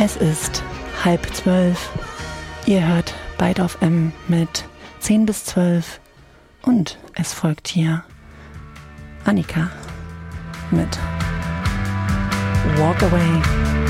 Es ist 11:30. Ihr hört Byte of M mit 10 bis 12 und es folgt hier Annika mit Walk Away.